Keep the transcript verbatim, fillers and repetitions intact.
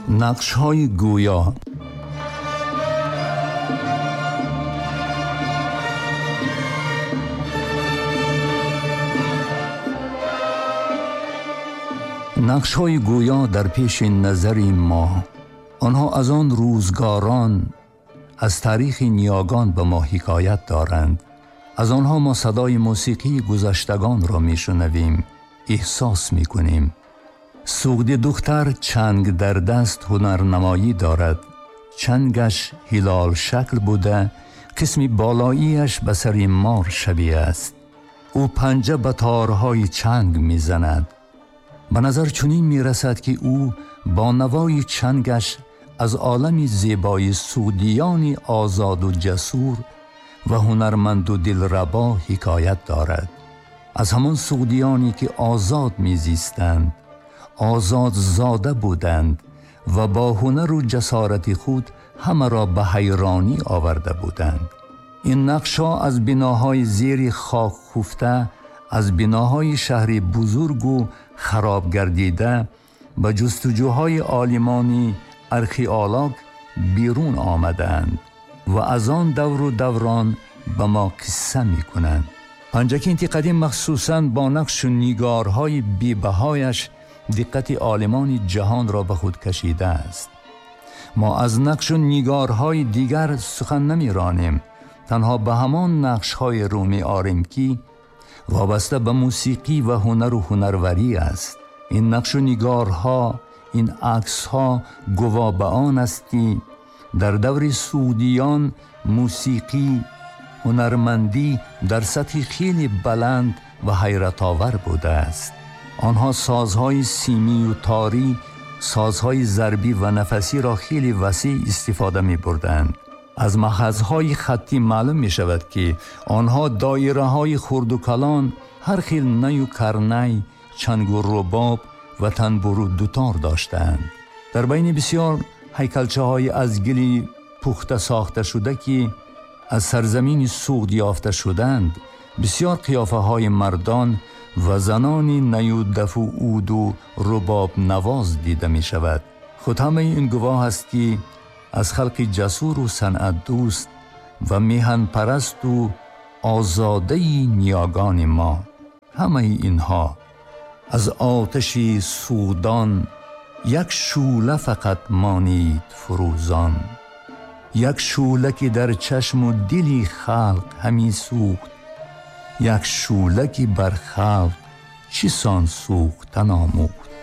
نقش‌های گویا. نقش‌های گویا در پیش نظر ما، آنها از آن روزگاران، از تاریخ نیاگان به ما حکایت دارند. از آنها ما صدای موسیقی گذشتگان را میشنویم، احساس میکنیم. سوگد دختر چنگ در دست هنرنمایی دارد. چنگش هلال شکل بوده، قسم بالاییش به سر مار شبیه است. او پنجه به تارهای چنگ میزند. به نظر چنین میرسد که او با نوای چنگش از عالم زیبای سعودیانی آزاد و جسور و هنرمند و دلربا حکایت دارد. از همان سعودیانی که آزاد میزیستند، آزاد زاده بودند و با هنر و جسارت خود همه را به حیرانی آورده بودند. این نقش‌ها از بناهای زیر خاک خفته، از بناهای شهر بزرگ و خراب گردیده به جستجوهای عالمانی ارخئولوژ بیرون آمدند و از آن دور و دوران به ما قصه می کنند. پنجکینت قدیم مخصوصاً با نقش و نگارهای بی‌بهایش دقت عالمان جهان را به خود کشیده است. ما از نقش و نگارهای دیگر سخن نمی رانیم، تنها به همان نقشهای رومی آرمکی وابسته به موسیقی و هنر و هنروری است. این نقش و نگارها، این عکس‌ها گواه به آن است که در دور سعودیان موسیقی، هنرمندی در سطح خیلی بلند و حیرت آور بوده است. آنها سازهای سیمی و تاری، سازهای ضربی و نفسی را خیلی وسیع استفاده می بردند. از مخزهای خطی معلوم می شود که آنها دایره های خرد و کلان، هر خیل نی و کرنی، چنگ و رباب و تنبور و دوتار داشتند. در بین بسیار هیکلچه های از گلی پخته ساخته شده که از سرزمین سوغد یافته شدند، بسیار قیافه های مردان و زنانی نی و دف و عود و رباب نواز دیده می شود. خود همه این گواه است که از خلق جسور و صنعت دوست و میهن پرست و آزاده نیاگان ما، همه اینها از آتش سودان یک شوله فقط مانید فروزان. یک شوله که در چشم و دلی خلق همی سوخت، یک شوله که بر خلق چیسان سوختن آموخت.